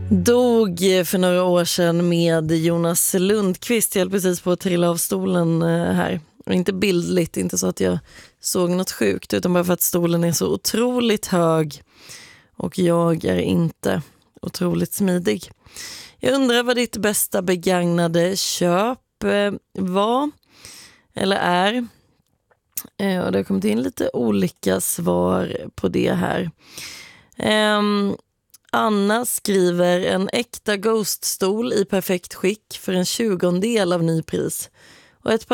Dog för några år sedan med Jonas Lundqvist. Jag höll precis på att trilla av stolen här. Och inte bildligt, inte så att jag såg något sjukt, utan bara för att stolen är så otroligt hög och jag är inte otroligt smidig. Jag undrar vad ditt bästa begagnade köp var eller är. Och det har kommit in lite olika svar på det här. Anna skriver en äkta ghoststol i perfekt skick för en 20-del av nypris. Och ett par